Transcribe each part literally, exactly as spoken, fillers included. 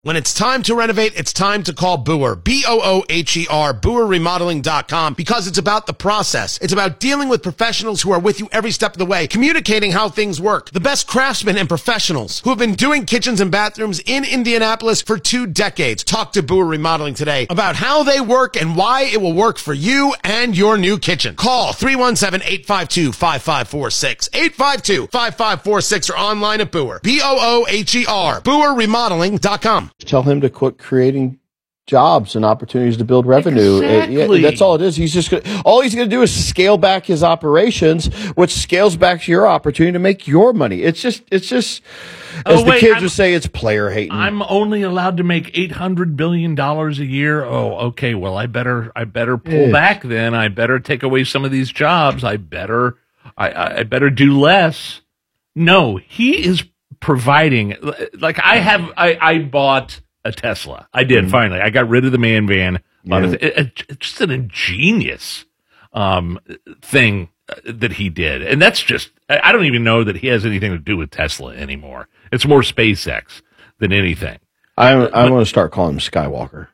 When it's time to renovate, it's time to call Boer, B O O H E R, Boer Remodeling dot com, because it's about the process. It's about dealing with professionals who are with you every step of the way, communicating how things work. The best craftsmen and professionals who have been doing kitchens and bathrooms in Indianapolis for two decades. Talk to Boer Remodeling today about how they work and why it will work for you and your new kitchen. Call three one seven, eight five two, five five four six, eight five two, five five four six, or online at Boer, B O O H E R, Boer Remodeling dot com. Tell him to quit creating jobs and opportunities to build revenue. Exactly. It, yeah, that's all it is. He's just gonna, all he's going to do is scale back his operations, which scales back to your opportunity to make your money. It's just, it's just, as Oh, the wait, kids I'm- would say, it's player hating. I'm only allowed to make eight hundred billion dollars a year. Oh, okay. Well, I better, I better pull Yes. back then. I better take away some of these jobs. I better, I, I I better do less. No, he is providing, like I have, I, I bought a Tesla. I did, finally. I got rid of the man van. Bought Yeah. a- it- it- it's just an ingenious um, thing uh, that he did. And that's just, I I don't even know that he has anything to do with Tesla anymore. It's more SpaceX than anything. I, I want to start calling him Skywalker.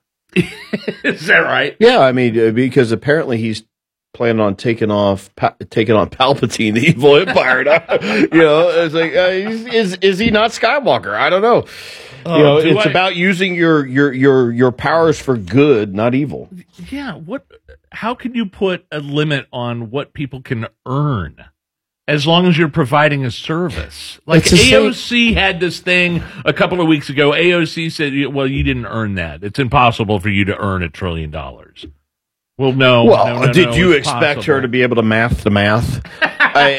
Is that right? Yeah, I mean, uh, because apparently he's planning on taking off, pa- taking on Palpatine, the evil empire. you know, it's like, uh, is, is is he not Skywalker? I don't know. Uh, you know, do it's I- about using your your your your powers for good, not evil. Yeah. What? How can you put a limit on what people can earn? As long as you're providing a service. Like It's the same- A O C had this thing a couple of weeks ago. A O C said, well, you didn't earn that. It's impossible for you to earn a trillion dollars. Well, no. Well, no, no, did no, you it's expect possible. her to be able to math the math? I,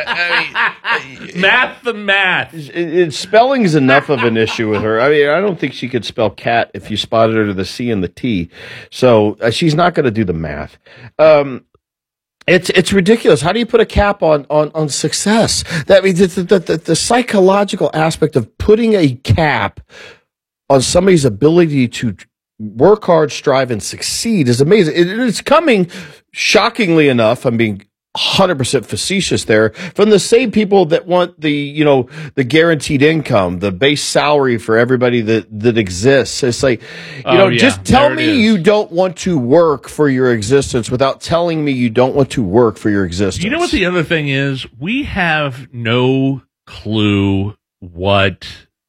I, I, Math the math. it, it, spelling is enough of an issue with her. I mean, I don't think she could spell cat if you spotted her to the C and the T. So uh, she's not going to do the math. Um, It's it's ridiculous. How do you put a cap on on, on success? That means the, the, the, the psychological aspect of putting a cap on somebody's ability to work hard, strive, and succeed is amazing. It, it's coming, shockingly enough, I'm being one hundred percent facetious there, from the same people that want the, you know, the guaranteed income, the base salary for everybody that, that exists. It's like, you Oh, know, yeah, just tell there it me is. you don't want to work for your existence without telling me you don't want to work for your existence. You know what the other thing is? We have no clue what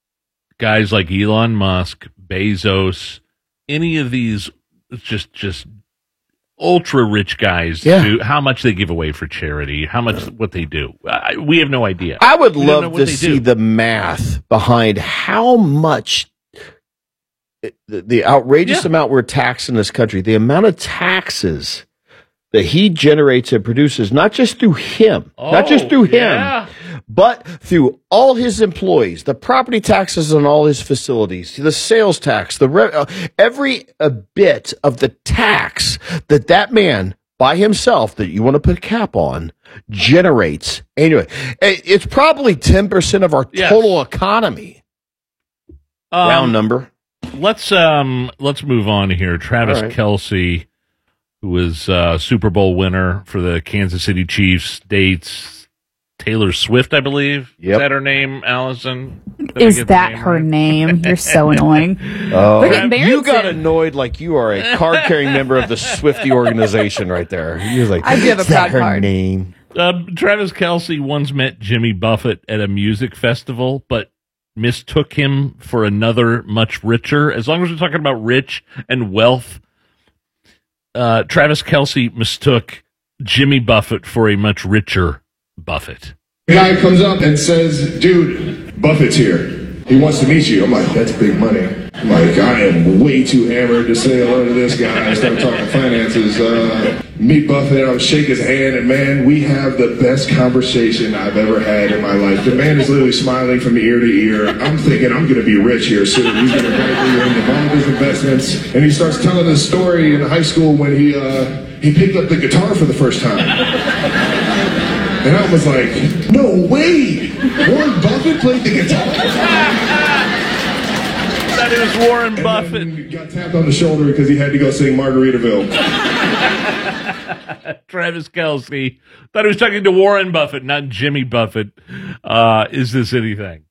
guys like Elon Musk, Bezos, any of these just just ultra rich guys Yeah. do, how much they give away for charity, how much what they do. I, we have no idea. I would We don't know love what to they see do. the math behind how much the, the outrageous Yeah. amount we're taxed in this country, the amount of taxes that he generates and produces, not just through him, not just Oh, through him, yeah. but through all his employees, the property taxes on all his facilities, the sales tax, the re- uh, every uh, bit of the tax that that man by himself that you want to put a cap on generates annually. It- It's probably ten percent of our Yes. total economy. Um, Round number. Let's um let's move on here. Travis All right. Kelce, who was uh, Super Bowl winner for the Kansas City Chiefs, dates Taylor Swift, I believe. Yep. Is that her name, Allison? Did I Is get the that name her right? name? You're so annoying. Oh, They're getting married you got soon. annoyed like you are a card-carrying member of the Swifty organization right there. He was like, I do have a "Is that proud her card." name?" Uh, Travis Kelce once met Jimmy Buffett at a music festival, but mistook him for another much richer. As long as we're talking about rich and wealth, uh, Travis Kelce mistook Jimmy Buffett for a much richer Buffett. The guy comes up and says, dude, Buffett's here. He wants to meet you. I'm like, that's big money. I'm like, I am way too hammered to say hello to this guy. I start talking finances. Uh, meet Buffett. I shake his hand, and man, we have the best conversation I've ever had in my life. The man is literally smiling from ear to ear. I'm thinking I'm going to be rich here soon. He's going to graduate into all of his investments. And he starts telling his story in high school when he uh, he picked up the guitar for the first time. And I was like, no way! Warren Buffett played the guitar? That is Warren And Buffett. then got tapped on the shoulder because he had to go sing Margaritaville. Travis Kelce thought he was talking to Warren Buffett, not Jimmy Buffett. Uh, is this anything?